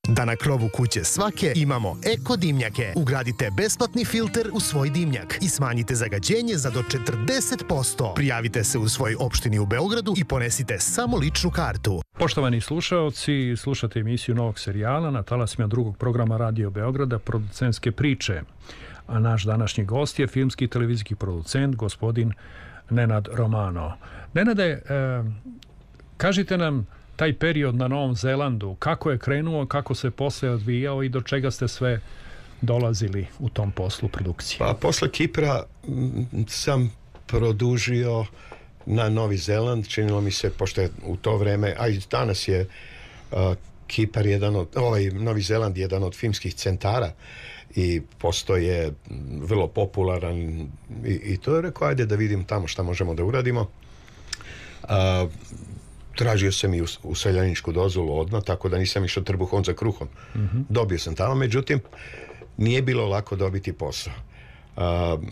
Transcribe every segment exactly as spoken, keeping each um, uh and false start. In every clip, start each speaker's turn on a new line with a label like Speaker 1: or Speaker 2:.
Speaker 1: Da na krovu kuće svake imamo eko dimnjake. Ugradite besplatni filter u svoj dimnjak i smanjite zagađenje za do četrdeset posto. Prijavite se u svojoj opštini u Beogradu i ponesite samo ličnu kartu.
Speaker 2: Poštovani slušaoci, slušate emisiju novog serijala na talasima drugog programa Radio Beograda Producentske priče. A naš današnji gost je filmski i televizijski producent, gospodin Nenad Romano. Nenade, e, kažite nam taj period na Novom Zelandu, kako je krenuo, kako se posle odvijao i do čega ste sve dolazili u tom poslu produkcije?
Speaker 3: Pa posle Kipra m, sam produžio na Novi Zeland, činilo mi se, pošto je u to vreme, a i danas je uh, Kipar jedan od, ovaj Novi Zeland jedan od filmskih centara i postoje vrlo popularan i, i to je rekao, ajde da vidim tamo šta možemo da uradimo. Uh, tražio sam i us, useljeničku dozvolu odmah, tako da nisam išao trbuhom za kruhom. Mm-hmm. Dobio sam tamo, međutim, nije bilo lako dobiti posao. Uh,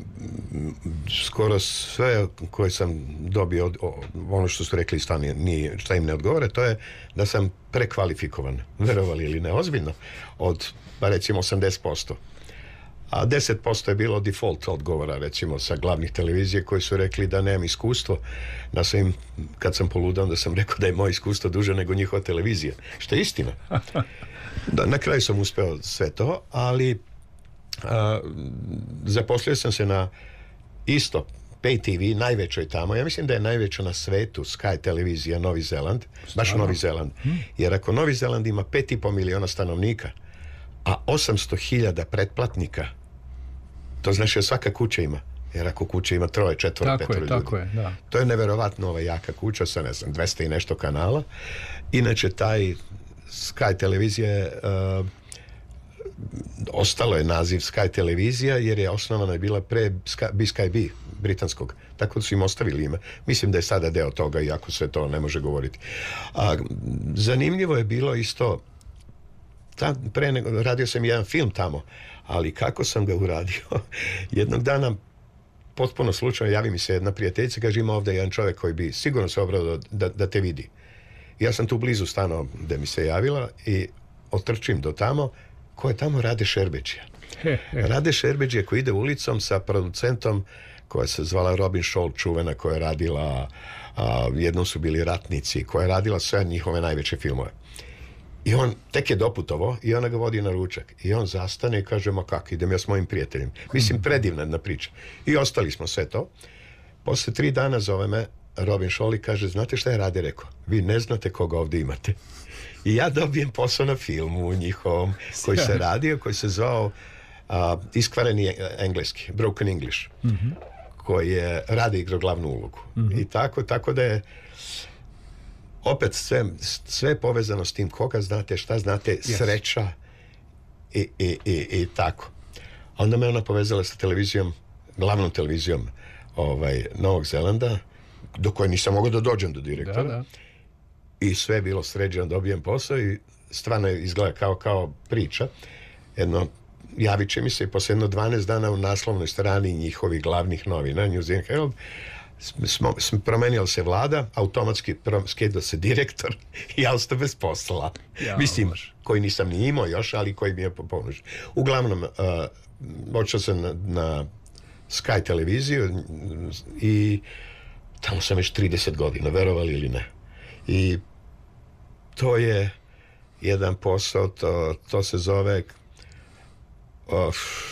Speaker 3: skoro sve koje sam dobio od, o, ono što su rekli šta, nije, šta im ne odgovore, to je da sam prekvalifikovan, verovali ili ne, ozbiljno, od pa recimo osamdeset posto, a deset posto je bilo default odgovora, recimo sa glavnih televizije koji su rekli da nemam iskustvo. Da sam im, kad sam poludao, da sam rekao da je moje iskustvo duže nego njihova televizija, što je istina. Da, na kraju sam uspeo sve to, ali a, zaposlio sam se na isto Pay T V, najvećoj tamo, ja mislim da je najveća na svetu Sky televizija Novi Zeland, baš Novi Zeland, jer ako Novi Zeland ima pet i po miliona stanovnika, a osamsto hiljada pretplatnika, to znači da svaka kuća ima, jer ako kuća ima troje, četvoro, petoro ljudi.
Speaker 2: Tako je, da.
Speaker 3: To je neverovatno ova jaka kuća sa, ne znam, dvesta i nešto kanala. Inače, taj Sky televizija je, uh, ostalo je naziv Sky televizija, jer je osnovana je bila pre Sky, B Sky B, britanskog. Tako da su im ostavili ime. Mislim da je sada deo toga, iako se to ne može govoriti. A, zanimljivo je bilo isto, ta, pre nego, radio sam jedan film tamo, ali kako sam ga uradio, jednog dana potpuno slučajno javi mi se jedna prijateljica, kaže ima ovdje jedan čovjek koji bi sigurno se obrao da, da te vidi. Ja sam tu blizu stano gde mi se javila i otrčim do tamo, ko je tamo? Rade Šerbeđija. Rade Šerbeđija koji ide ulicom sa producentom koja se zvala Robin Scholl, čuvena, koja je radila, a, jednom su bili Ratnici, koja je radila sve njihove najveće filmove. I on tek je doputovo i ona ga vodi na ručak. I on zastane i kaže, ma kako, idem ja s mojim prijateljem. Mislim, predivna jedna priča. I ostali smo sve to. Posle tri dana zove me Robin Scholl i kaže, znate šta je Rade rekao? Vi ne znate koga ovdje imate. I ja dobijem posao na filmu njihovom koji se radio, koji se zvao uh, Iskvareni engleski, Broken English, mm-hmm. koji je Rade igrao glavnu ulogu. Mm-hmm. I tako, tako da je opet sve, sve povezano s tim koga znate, šta znate, yes. Sreća i, i, i, i tako. Onda me ona povezala sa televizijom, glavnom televizijom ovaj, Novog Zelanda, do koje nisam mogao da dođem do direktora. Da, da. I sve je bilo sređeno, dobijem posao i stvarno izgleda kao, kao priča. Jedno, javit će mi se i posle jedno dvanaest dana u naslovnoj strani njihovih glavnih novina, New Zealand Herald, smo, smo promenila se vlada, automatski skidao se direktor i ja ostao bez posla. Ja, mislim, baš. Koji nisam ni imao još, ali koji mi je pomoć. Uglavnom, uh, odšao sam na, na Sky televiziju i tamo sam već trideset godina, verovali ili ne. I to je jedan posao, to, to se zove of,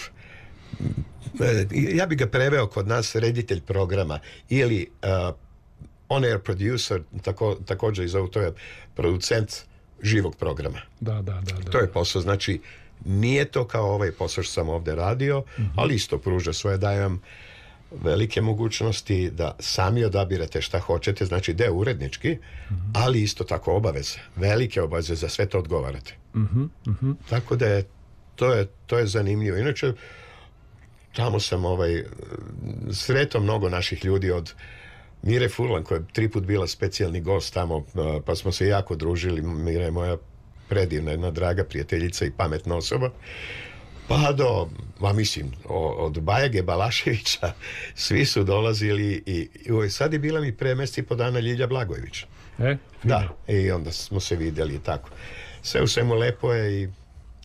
Speaker 3: ja bi ga preveo kod nas reditelj programa ili uh, on-air producer, tako, također i zovu, to je producent živog programa.
Speaker 2: Da, da, da, da.
Speaker 3: To je posao, znači nije to kao ovaj posao što sam ovdje radio, mm-hmm. ali isto pruža svoje, dajem velike mogućnosti da sami odabirate šta hoćete, znači deo urednički, mm-hmm. ali isto tako obaveze, velike obaveze, za sve to odgovarate.
Speaker 2: Mm-hmm. Mm-hmm.
Speaker 3: Tako da je to, je to je zanimljivo. Inače, tamo sam ovaj, sretao mnogo naših ljudi, od Mire Furlan, koja je tri put bila specijalni gost tamo, pa smo se jako družili. Mira je moja predivna, jedna draga prijateljica i pametna osoba. Pa do, ma mislim, od Bajage Balaševića svi su dolazili i, i sad je bila mi pre mjesec i po dana Ljilja Blagojević.
Speaker 2: E,
Speaker 3: da, i onda smo se vidjeli i tako. Sve u svemu lepo je i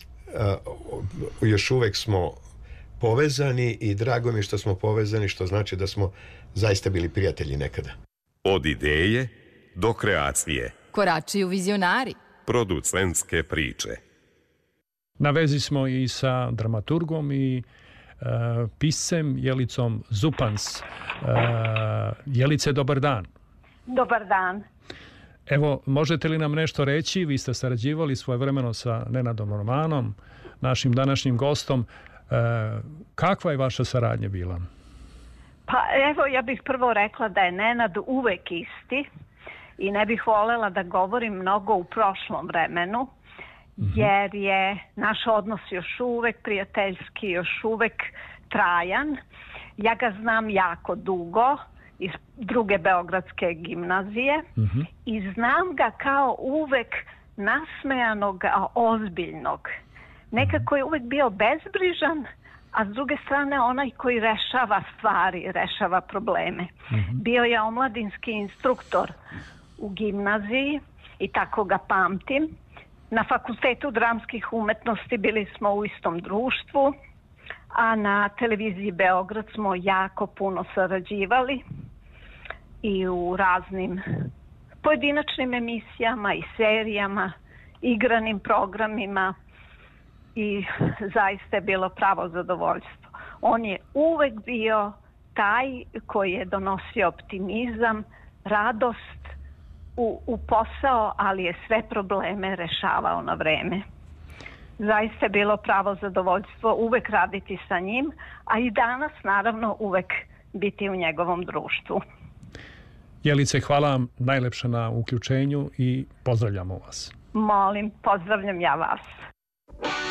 Speaker 3: uh, još uvek smo povezani i drago mi je što smo povezani, što znači da smo zaista bili prijatelji nekada.
Speaker 4: Od ideje do kreacije.
Speaker 5: Korači u vizionari.
Speaker 4: Producentske priče.
Speaker 2: Na vezi smo i sa dramaturgom i uh, piscem Jelicom Zupans. Uh, Jelice, dobar dan.
Speaker 6: Dobar dan.
Speaker 2: Evo, možete li nam nešto reći? Vi ste sarađivali svojevremeno sa Nenadom Romanom, našim današnjim gostom. E, kakva je vaša saradnja bila?
Speaker 6: Pa evo, ja bih prvo rekla da je Nenad uvek isti i ne bih voljela da govorim mnogo u prošlom vremenu, mm-hmm. jer je naš odnos još uvek prijateljski, još uvek trajan. Ja ga znam jako dugo iz druge beogradske gimnazije mm-hmm. i znam ga kao uvek nasmejanog, a ozbiljnog. Nekako je uvek bio bezbrižan, a s druge strane onaj koji rešava stvari, rešava probleme. Mm-hmm. Bio je omladinski instruktor u gimnaziji i tako ga pamtim. Na Fakultetu dramskih umetnosti bili smo u istom društvu, a na televiziji Beograd smo jako puno sarađivali i u raznim pojedinačnim emisijama i serijama, igranim programima i zaista je bilo pravo zadovoljstvo. On je uvek bio taj koji je donosio optimizam, radost u, u posao, ali je sve probleme rešavao na vreme. Zaista je bilo pravo zadovoljstvo uvek raditi sa njim, a i danas naravno uvek biti u njegovom društvu.
Speaker 2: Jelice, hvala vam najlepše na uključenju i pozdravljamo vas.
Speaker 6: Molim, pozdravljam ja vas.